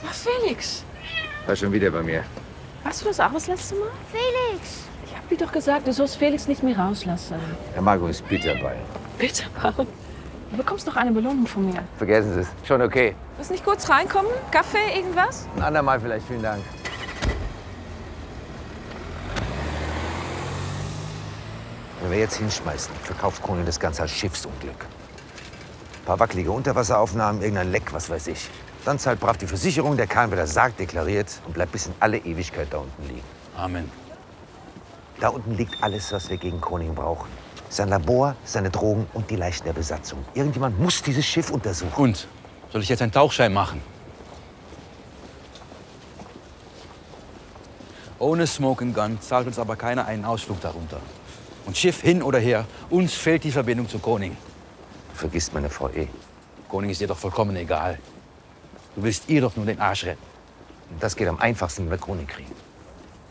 Ach, Felix. War schon wieder bei mir. Warst du das auch das letzte Mal? Felix! Ich hab dir doch gesagt, du sollst Felix nicht mehr rauslassen. Herr Marco ist bitter bei. Bitte, warum? Du bekommst doch eine Belohnung von mir. Vergessen Sie es. Schon okay. Willst nicht kurz reinkommen? Kaffee, irgendwas? Ein andermal vielleicht. Vielen Dank. Wenn wir jetzt hinschmeißen, verkauft Koning das Ganze als Schiffsunglück. Ein paar wackelige Unterwasseraufnahmen, irgendein Leck, was weiß ich. Dann zahlt brav die Versicherung, der Kahn wird als Sarg deklariert und bleibt bis in alle Ewigkeit da unten liegen. Amen. Da unten liegt alles, was wir gegen Koning brauchen. Sein Labor, seine Drogen und die Leichen der Besatzung. Irgendjemand muss dieses Schiff untersuchen. Und? Soll ich jetzt einen Tauchschein machen? Ohne Smoking Gun zahlt uns aber keiner einen Ausflug darunter. Und Schiff hin oder her, uns fehlt die Verbindung zu Koning. Vergisst meine Frau eh. Koning ist dir doch vollkommen egal. Du willst ihr doch nur den Arsch retten. Und das geht am einfachsten, wenn wir Koning kriegen.